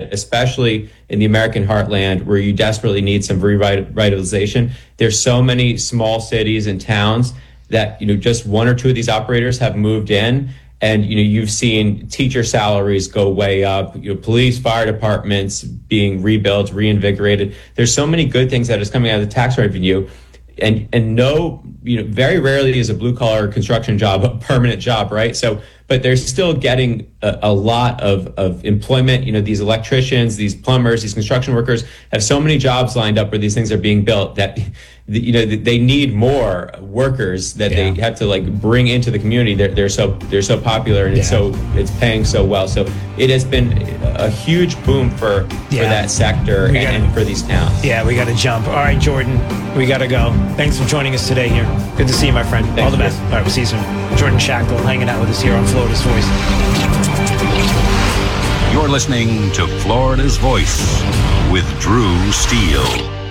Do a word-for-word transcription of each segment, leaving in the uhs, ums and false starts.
especially in the American heartland where you desperately need some revitalization. There's so many small cities and towns that, you know, just one or two of these operators have moved in. And, you know, you've seen teacher salaries go way up, you know, police, fire departments being rebuilt, reinvigorated. There's so many good things that is coming out of the tax revenue. And, and no, you know, very rarely is a blue collar construction job a permanent job, right? So, but they're still getting a, a lot of, of employment. You know, these electricians, these plumbers, these construction workers have so many jobs lined up where these things are being built that, you know, they need more workers that yeah. they have to like bring into the community. They're, they're so they're so popular and yeah. it's so it's paying so well. So it has been a huge boom for, yeah. for that sector and, gotta, and for these towns. Yeah, we got to jump. All right, Jordan, we got to go. Thanks for joining us today here. Good to see you, my friend. Thanks, All the best. All right, we'll see you soon. Jordan Schachtel hanging out with us here on Florida's Voice. You're listening to Florida's Voice with Drew Steele.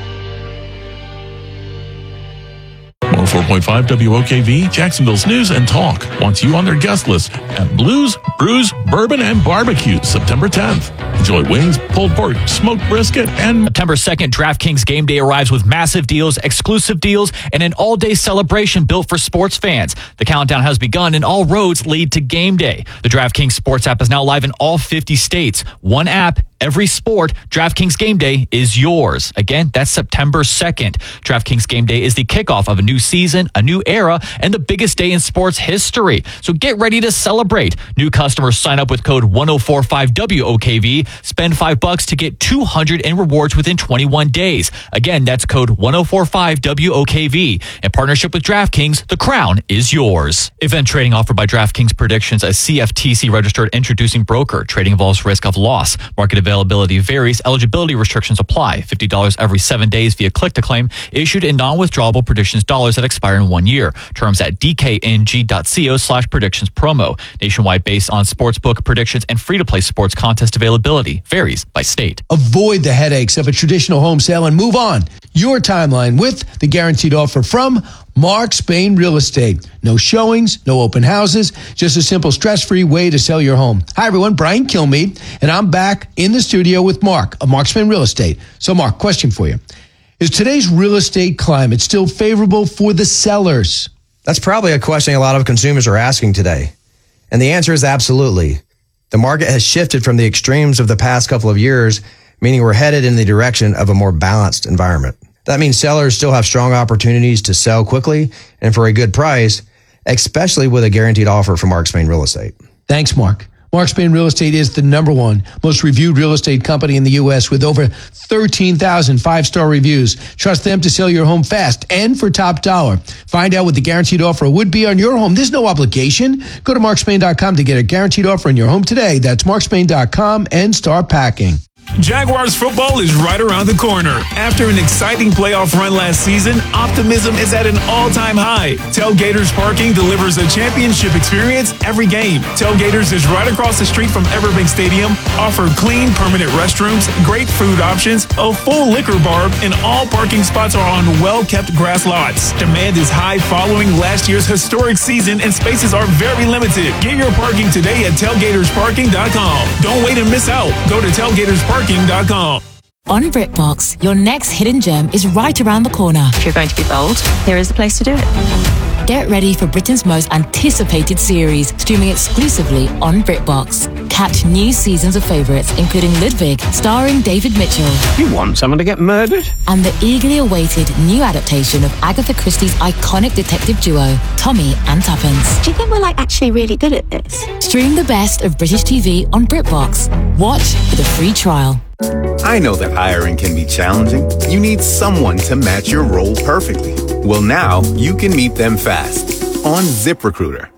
one oh four point five W O K V, Jacksonville's News and Talk wants you on their guest list at Blues, Brews, Bourbon, and Barbecue, September tenth. Enjoy wings, pulled pork, smoked brisket, and... September second, DraftKings Game Day arrives with massive deals, exclusive deals, and an all-day celebration built for sports fans. The countdown has begun, and all roads lead to Game Day. The DraftKings Sports app is now live in all fifty states. One app, every sport. DraftKings Game Day is yours. Again, that's September second. DraftKings Game Day is the kickoff of a new season, a new era, and the biggest day in sports history. So get ready to celebrate. New customers sign up with code one oh four five W O K V. Spend five bucks to get two hundred in rewards within twenty-one days. Again, that's code one oh four five W O K V. In partnership with DraftKings, the crown is yours. Event trading offered by DraftKings Predictions, a C F T C registered introducing broker. Trading involves risk of loss. Market availability varies. Eligibility restrictions apply. fifty dollars every seven days via click to claim. Issued in non-withdrawable predictions dollars that expire in one year. Terms at dkng.co slash predictions promo. Nationwide based on sportsbook predictions and free-to-play sports contest availability. Varies by state. Avoid the headaches of a traditional home sale and move on your timeline with the guaranteed offer from Mark Spain Real Estate. No showings, no open houses, just a simple stress-free way to sell your home. Hi, everyone. Brian Kilmeade, and I'm back in the studio with Mark of Mark Spain Real Estate. So, Mark, question for you. Is today's real estate climate still favorable for the sellers? That's probably a question a lot of consumers are asking today. And the answer is absolutely. The market has shifted from the extremes of the past couple of years, meaning we're headed in the direction of a more balanced environment. That means sellers still have strong opportunities to sell quickly and for a good price, especially with a guaranteed offer from Mark Spain Real Estate. Thanks, Mark. Mark Spain Real Estate is the number one most reviewed real estate company in the U S with over thirteen thousand five-star reviews. Trust them to sell your home fast and for top dollar. Find out what the guaranteed offer would be on your home. There's no obligation. Go to mark spain dot com to get a guaranteed offer on your home today. That's mark spain dot com and start packing. Jaguars football is right around the corner. After an exciting playoff run last season, optimism is at an all-time high. Tailgaters Parking delivers a championship experience every game. Tailgaters is right across the street from Everbank Stadium, offer clean, permanent restrooms, great food options, a full liquor bar, and all parking spots are on well-kept grass lots. Demand is high following last year's historic season, and spaces are very limited. Get your parking today at tailgaters parking dot com. Don't wait and miss out. Go to tailgaters parking dot com. On BritBox, your next hidden gem is right around the corner. If you're going to be bold, here is the place to do it. Get ready for Britain's most anticipated series, streaming exclusively on BritBox. Catch new seasons of favourites, including Ludwig, starring David Mitchell. You want someone to get murdered? And the eagerly awaited new adaptation of Agatha Christie's iconic detective duo, Tommy and Tuppence. Do you think we're like actually really good at this? Stream the best of British T V on BritBox. Watch with a free trial. I know that hiring can be challenging. You need someone to match your role perfectly. Well, now you can meet them fast on ZipRecruiter.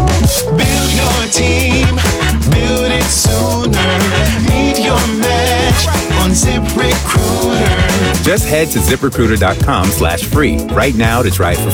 Build your team, build it sooner. Meet your match on ZipRecruiter. Just head to ZipRecruiter dot com slash free right now to try it for